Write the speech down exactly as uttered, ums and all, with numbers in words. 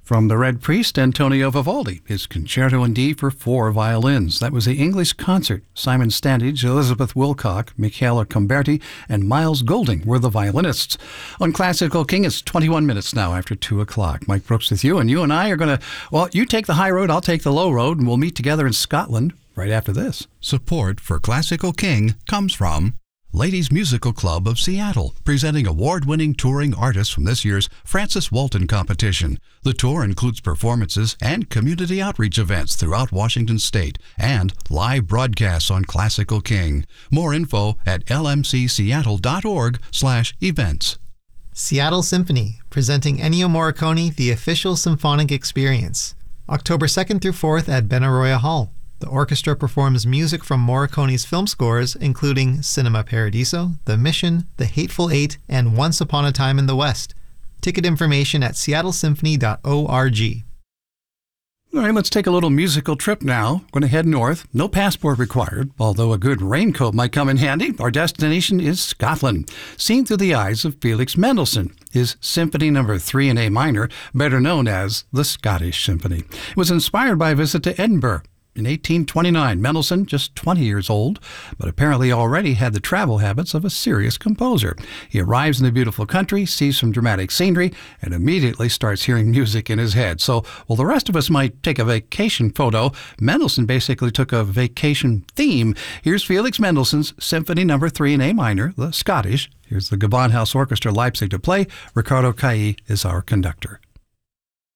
From The Red Priest, Antonio Vivaldi, his Concerto in D for four violins. That was the English Concert. Simon Standage, Elizabeth Wilcock, Michaela Comberti, and Miles Golding were the violinists. On Classical King, it's twenty-one minutes now after two o'clock. Mike Brooks with you, and you and I are going to, well, you take the high road, I'll take the low road, and we'll meet together in Scotland right after this. Support for Classical King comes from Ladies Musical Club of Seattle, presenting award-winning touring artists from this year's Francis Walton competition. The tour includes performances and community outreach events throughout Washington State and live broadcasts on Classical King. More info at lmcseattle.org slash events. Seattle Symphony, presenting Ennio Morricone, The Official Symphonic Experience. October second through fourth at Benaroya Hall. The orchestra performs music from Morricone's film scores, including Cinema Paradiso, The Mission, The Hateful Eight, and Once Upon a Time in the West. Ticket information at seattle symphony dot org. All right, let's take a little musical trip now. We're going to head north. No passport required, although a good raincoat might come in handy. Our destination is Scotland, seen through the eyes of Felix Mendelssohn. His Symphony Number three in A minor, better known as the Scottish Symphony. It was inspired by a visit to Edinburgh. In eighteen twenty-nine, Mendelssohn, just twenty years old, but apparently already had the travel habits of a serious composer. He arrives in the beautiful country, sees some dramatic scenery, and immediately starts hearing music in his head. So, while the rest of us might take a vacation photo, Mendelssohn basically took a vacation theme. Here's Felix Mendelssohn's Symphony Number three in A minor, the Scottish. Here's the Gewandhaus Orchestra Leipzig to play. Ricardo Cailly is our conductor.